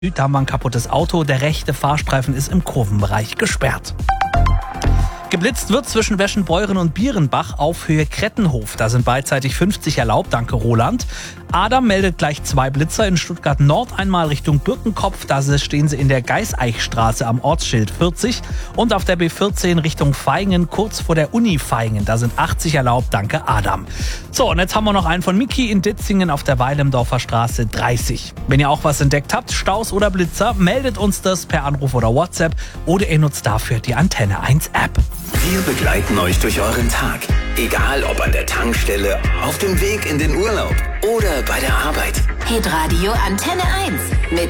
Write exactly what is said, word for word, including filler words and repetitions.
Da haben wir ein kaputtes Auto. Der rechte Fahrstreifen ist im Kurvenbereich gesperrt. Geblitzt wird zwischen Weschenbeuren und Bierenbach auf Höhe Krettenhof. Da sind beidseitig fünfzig erlaubt, danke Roland. Adam meldet gleich zwei Blitzer in Stuttgart Nord, einmal Richtung Birkenkopf. Da stehen sie in der Geiseichstraße am Ortsschild vierzig. Und auf der B vierzehn Richtung Vaihingen, kurz vor der Uni Vaihingen. Da sind achtzig erlaubt, danke Adam. So, und jetzt haben wir noch einen von Miki in Ditzingen auf der Weilemdorfer Straße dreißig. Wenn ihr auch was entdeckt habt, Staus oder Blitzer, meldet uns das per Anruf oder WhatsApp oder ihr nutzt dafür die Antenne eins App. Wir begleiten euch durch euren Tag. Egal ob an der Tankstelle, auf dem Weg in den Urlaub oder bei der Arbeit. Hitradio Antenne eins mit